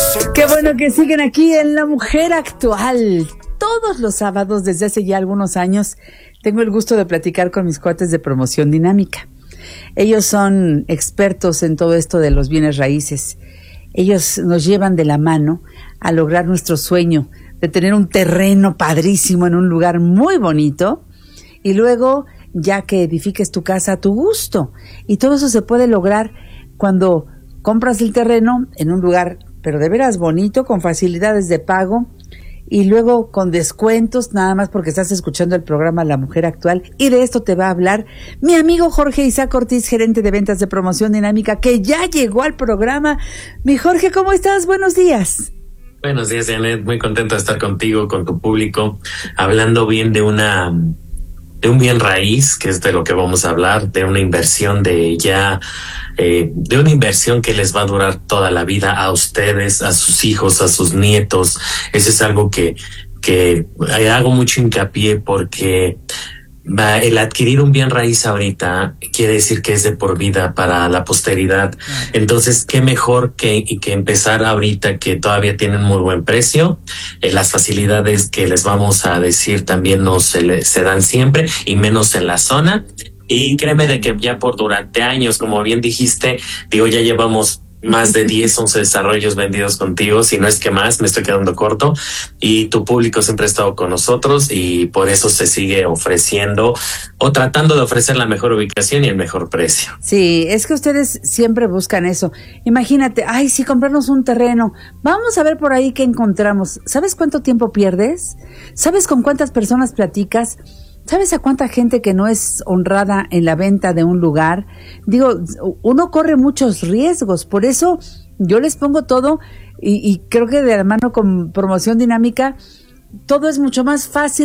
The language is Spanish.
Qué bueno que siguen aquí en La Mujer Actual. Todos los sábados desde hace ya algunos años tengo el gusto de platicar con mis cuates de Promoción Dinámica. Ellos son expertos en todo esto de los bienes raíces. Ellos nos llevan de la mano a lograr nuestro sueño de tener un terreno padrísimo en un lugar muy bonito y luego ya que edifiques tu casa a tu gusto. Y todo eso se puede lograr cuando compras el terreno en un lugar, pero de veras bonito, con facilidades de pago y luego con descuentos, nada más porque estás escuchando el programa La Mujer Actual. Y de esto te va a hablar mi amigo Jorge Isaac Ortiz, gerente de ventas de Promoción Dinámica, que ya llegó al programa. Mi Jorge, ¿cómo estás? Buenos días. Buenos días, Janet. Muy contento de estar contigo, con tu público, hablando bien de un bien raíz, que es de lo que vamos a hablar, de una inversión de una inversión que les va a durar toda la vida a ustedes, a sus hijos, a sus nietos. Eso es algo que hago mucho hincapié porque el adquirir un bien raíz ahorita quiere decir que es de por vida para la posteridad. Entonces, qué mejor que empezar ahorita, que todavía tienen muy buen precio. Las facilidades que les vamos a decir también no se dan siempre, y menos en la zona. Y créeme de que ya durante años, como bien dijiste, ya llevamos más de 10, 11 desarrollos vendidos contigo, si no es que más, me estoy quedando corto, y tu público siempre ha estado con nosotros y por eso se sigue ofreciendo o tratando de ofrecer la mejor ubicación y el mejor precio. Sí, es que ustedes siempre buscan eso. Imagínate, sí, comprarnos un terreno, vamos a ver por ahí qué encontramos. ¿Sabes cuánto tiempo pierdes? ¿Sabes con cuántas personas platicas? ¿Sabes a cuánta gente que no es honrada en la venta de un lugar? Uno corre muchos riesgos, por eso yo les pongo todo y creo que de la mano con Promoción Dinámica todo es mucho más fácil.